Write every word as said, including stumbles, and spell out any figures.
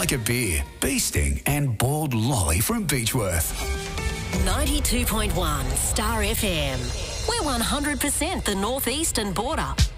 like a beer, bee sting and bald lolly from Beechworth. ninety-two point one Star F M. We're one hundred percent the northeastern border.